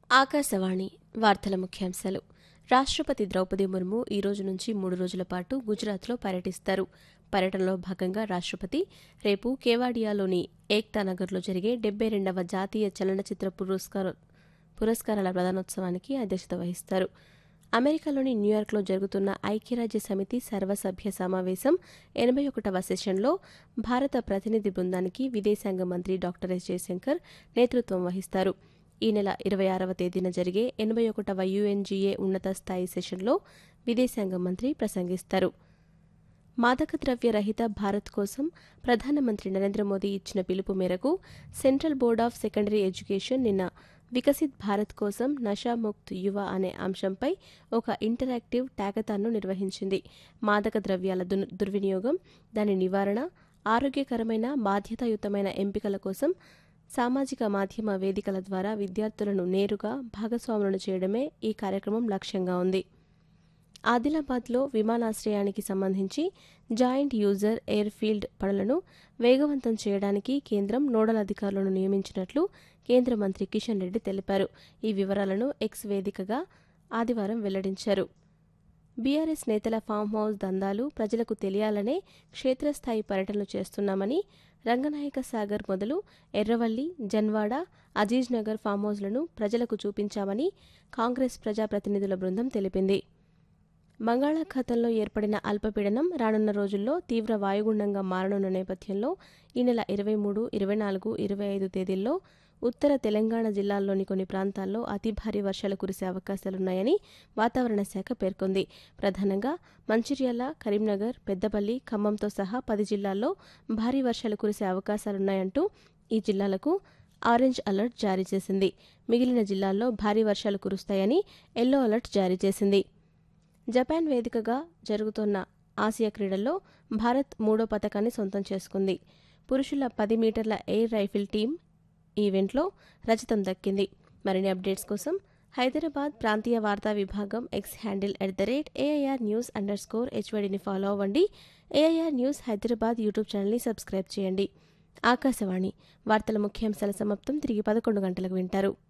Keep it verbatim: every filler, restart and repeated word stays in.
ఆకాశవాణి వార్తల ముఖ్యాంశాలు. రాష్ట్రపతి ద్రౌపది ముర్ము ఈ రోజు నుంచి మూడు రోజుల పాటు గుజరాత్లో పర్యటిస్తారు. పర్యటనలో భాగంగా రాష్ట్రపతి రేపు కేవాడియాలోని ఏక్తా నగర్లో జరిగే డెబ్బై రెండవ జాతీయ చలనచిత్ర పురస్కార పురస్కారాల ప్రదానోత్సవానికి అధ్యక్షత వహిస్తారు. అమెరికాలోని న్యూయార్క్లో జరుగుతున్న ఐక్యరాజ్య సమితి సర్వసభ్య సమావేశం ఎనభై ఒకటవ సెషన్లో భారత ప్రతినిధి బృందానికి విదేశాంగ మంత్రి డాక్టర్ ఎస్ జయశంకర్ నేతృత్వం వహిస్తారు. ఈ నెల ఇరవై ఆరవ తేదీన జరిగే ఎనభై ఒకటవ యుఎన్జీఏ ఉన్నత స్థాయి సెషన్లో విదేశాంగ మంత్రి ప్రసంగిస్తారు. మాదక ద్రవ్య రహిత భారత్ కోసం ప్రధానమంత్రి నరేంద్ర మోదీ ఇచ్చిన పిలుపు మేరకు central board of secondary education నిన్న వికసిత్ భారత్ కోసం నషాముక్త్ యువ అనే అంశంపై ఒక ఇంటరాక్టివ్ టాకథాన్ను నిర్వహించింది. మాదక ద్రవ్యాల దుర్వినియోగం, దాని నివారణ, ఆరోగ్యకరమైన బాధ్యతాయుతమైన ఎంపికల కోసం సామాజిక మాధ్యమ వేదికల ద్వారా విద్యార్థులను నేరుగా భాగస్వాములను చేయడమే ఈ కార్యక్రమం లక్ష్యంగా ఉంది. ఆదిలాబాద్లో విమానాశ్రయానికి సంబంధించి జాయింట్ యూజర్ ఎయిర్ ఫీల్డ్ పనులను వేగవంతం చేయడానికి కేంద్రం నోడల్ అధికారులను నియమించినట్లు కేంద్ర మంత్రి కిషన్ రెడ్డి తెలిపారు. ఈ వివరాలను ఎక్స్ వేదికగా ఆదివారం వెల్లడించారు. బీఆర్ఎస్ నేతల ఫామ్ హౌస్ దందాలు ప్రజలకు తెలియాలనే క్షేత్రస్థాయి పర్యటనలు చేస్తున్నామని, రంగనాయక సాగర్ మొదలు ఎర్రవల్లి, జన్వాడ, అజీజ్ నగర్ ఫామ్ హౌస్లను ప్రజలకు చూపించామని కాంగ్రెస్ ప్రజాప్రతినిధుల బృందం తెలిపింది. బంగాళాఖాతంలో ఏర్పడిన అల్పపీడనం రానున్న రోజుల్లో తీవ్ర వాయుగుండంగా మారనున్న నేపథ్యంలో ఈ నెల ఇరవై మూడు, ఇరవై నాలుగు, ఇరవై ఐదు తేదీల్లో ఉత్తర తెలంగాణ జిల్లాల్లోని కొన్ని ప్రాంతాల్లో అతి భారీ వర్షాలు కురిసే అవకాశాలున్నాయని వాతావరణ శాఖ పేర్కొంది. ప్రధానంగా మంచిర్యాల, కరీంనగర్, పెద్దపల్లి, ఖమ్మంతో సహా పది జిల్లాల్లో భారీ వర్షాలు కురిసే అవకాశాలున్నాయంటూ ఈ జిల్లాలకు ఆరెంజ్ అలర్ట్ జారీ చేసింది. మిగిలిన జిల్లాల్లో భారీ వర్షాలు కురుస్తాయని ఎల్లో అలర్ట్ జారీ చేసింది. జపాన్ వేదికగా జరుగుతున్న ఆసియా క్రీడల్లో భారత్ మూడో పతకాన్ని సొంతం చేసుకుంది. పురుషుల పది మీటర్ల ఎయిర్ రైఫిల్ టీం ఈవెంట్లో రజతం దక్కింది. మరిన్ని అప్డేట్స్ కోసం హైదరాబాద్ ప్రాంతీయ వార్తా విభాగం X handle at the rate AIR news under score హెచ్వైడిని follow అవ్వండి. ఏఐఆర్ న్యూస్ హైదరాబాద్ యూట్యూబ్ ఛానల్ని సబ్స్క్రైబ్ చేయండి. ఆకాశవాణి వార్తల ముఖ్యాంశాల సమాప్తం. తిరిగి పదకొండు గంటలకు వింటారు.